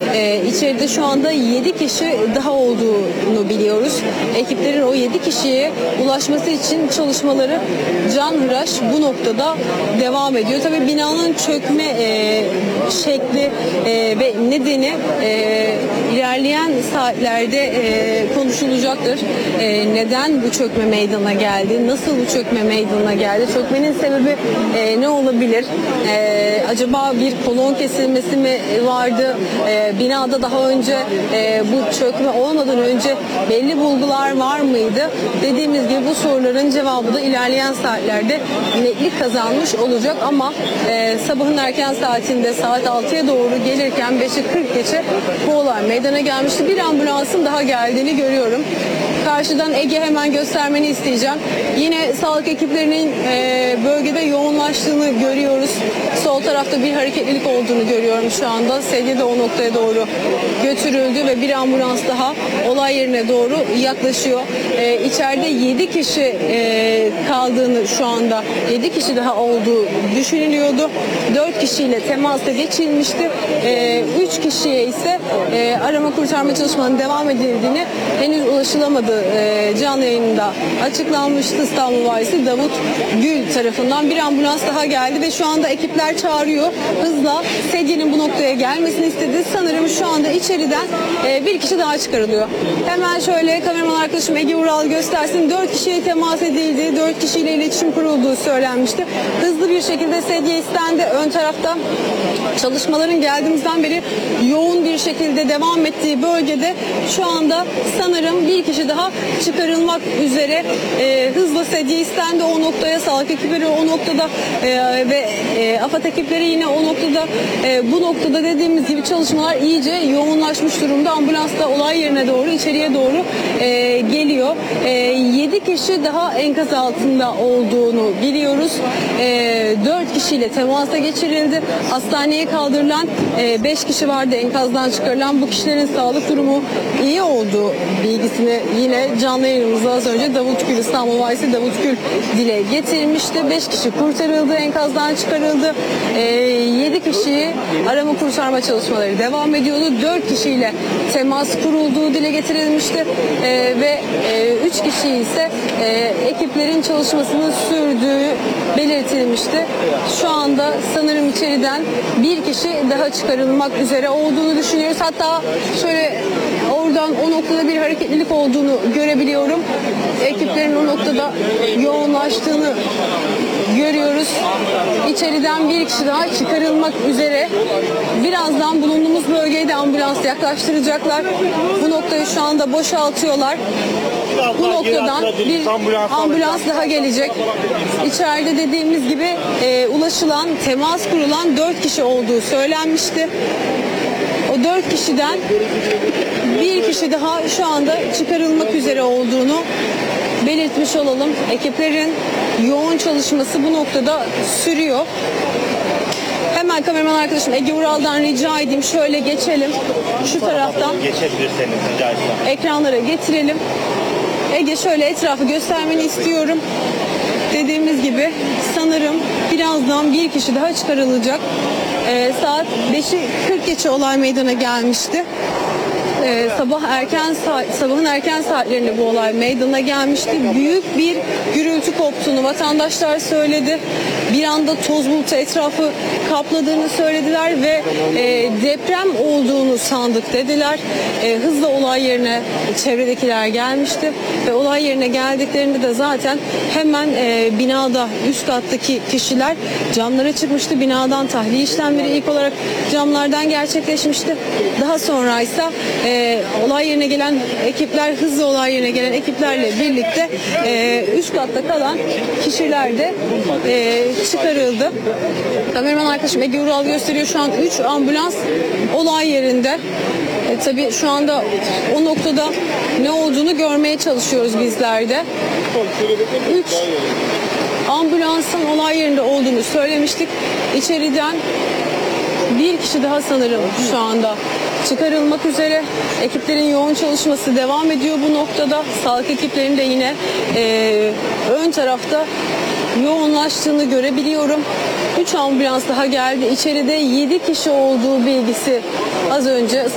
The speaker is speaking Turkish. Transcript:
İçeride şu anda 7 kişi daha olduğunu biliyoruz. Ekiplerin o 7 kişiye ulaşması için çalışmaları canhıraş bu noktada devam ediyor. Tabii binanın çökme şekli ve nedeni ilerleyen saatlerde konuşulacaktır. Neden bu çökme meydana geldi? Nasıl bu çökme meydana geldi? Çökmenin sebebi ne olabilir? Acaba bir kolon kesilmesi mi vardı? Binada daha önce bu çökme olmadan önce belli bulgular var mıydı? Dediğimiz gibi bu soruların cevabı da ilerleyen saatlerde netlik kazanmış olacak ama sabahın erken saatinde saat 6'ya doğru gelirken 5'i 40 geçe bu olay meydana gelmişti. Bir ambulansın daha geldiğini görüyorum. Karşıdan Ege hemen göstermeni isteyeceğim. Yine sağlık ekiplerinin bölgede yoğunlaştığını görüyoruz. Sol tarafta bir hareketlilik olduğunu görüyorum şu anda. Sedye de o noktaya doğru götürüldü ve bir ambulans daha olay yerine doğru yaklaşıyor. İçeride 7 kişi kaldığını şu anda 7 kişi daha olduğu düşünülüyordu. 4 kişiyle temasa geçilmişti. 3 kişiye ise arama kurtarma çalışmalarının devam edildiğini henüz ulaşılamadı canlı yayında açıklanmıştı. İstanbul Valisi Davut Gül tarafından bir ambulans daha geldi ve şu anda ekipler çağırıyor. Hızla sedyenin bu noktaya gelmesini istedi. Sanırım şu anda içeriden bir kişi daha çıkarılıyor. Hemen şöyle kameraman arkadaşım Ege Ural göstersin. 4 kişiye temas edildi. 4 kişiyle iletişim kurulduğu söylenmişti. Hızlı bir şekilde sedye istendi. Ön tarafta çalışmaların geldiğimizden beri yoğun bir şekilde devam ettiği bölgede şu anda sanırım bir kişi daha çıkarılmak üzere. Hızla sedye istendi o noktaya. Sağlık ekipleri o noktada ve AFAD ekipleri yine o noktada. Bu noktada dediğimiz gibi çalışmalar iyice yoğunlaşmış durumda. Ambulans da olay yerine doğru, içeriye doğru geliyor. 7 kişi daha enkaz altında olduğunu biliyoruz. 4 kişiyle temasa geçirildi. Hastaneye kaldırılan 5 kişi vardı enkazdan çıkarılan. Bu kişilerin sağlık durumu iyi olduğu bilgisini yine canlı yayınımızda az önce Davut Gül, İstanbul Valisi Davut Gül dile getirmişti. 5 kişi kurtarıldı, enkazdan çıkarıldı. 7 kişi arama kurtarma çalışmaları devam ediyordu. 4 kişiyle temas kurulduğu dile getirilmişti. Ve 3 kişi ise ekiplerin çalışmasını sürdüğü belirtilmişti. Şu anda sanırım içeriden bir kişi daha çıkarılmak üzere olduğunu düşünüyoruz. Hatta şöyle oradan o noktada bir hareketlilik olduğunu görebiliyorum. Ekiplerin o noktada yoğunlaştığını görüyoruz. İçeriden bir kişi daha çıkarılmak üzere. Birazdan bulunduğumuz bölgeye de ambulans yaklaştıracaklar. Bu noktayı şu anda boşaltıyorlar. Bu noktadan bir ambulans daha gelecek. İçeride dediğimiz gibi ulaşılan, temas kurulan 4 kişi olduğu söylenmişti. O 4 kişiden bir kişi daha şu anda çıkarılmak üzere olduğunu belirtmiş olalım. Ekiplerin yoğun çalışması bu noktada sürüyor. Hemen kameraman arkadaşım Ege Ural'dan rica edeyim. Şöyle geçelim. Şu taraftan ekranlara getirelim. Ege şöyle etrafı göstermeni istiyorum. Dediğimiz gibi sanırım birazdan bir kişi daha çıkarılacak. Saat 5'i 40 geçe olay meydana gelmişti. Sabahın erken saatlerinde bu olay meydana gelmişti. Büyük bir gürültü koptuğunu vatandaşlar söyledi. Bir anda toz bulutu etrafı kapladığını söylediler ve deprem olduğunu sandık dediler. Hızla olay yerine çevredekiler gelmişti ve olay yerine geldiklerinde de zaten hemen binada üst kattaki kişiler camlara çıkmıştı. Binadan tahliye işlemleri ilk olarak camlardan gerçekleşmişti. Daha sonra ise olay yerine gelen ekipler, hızlı olay yerine gelen ekiplerle birlikte üst katta kalan kişiler de çıkarıldı. Kameraman arkadaşım Ege Ural gösteriyor. Şu an 3 ambulans olay yerinde. Tabii şu anda o noktada ne olduğunu görmeye çalışıyoruz bizler de. 3 ambulansın olay yerinde olduğunu söylemiştik. İçeriden bir kişi daha sanırım şu anda çıkarılmak üzere. Ekiplerin yoğun çalışması devam ediyor bu noktada. Sağlık ekiplerinin de yine ön tarafta yoğunlaştığını görebiliyorum. 3 ambulans daha geldi. İçeride 7 kişi olduğu bilgisi az önce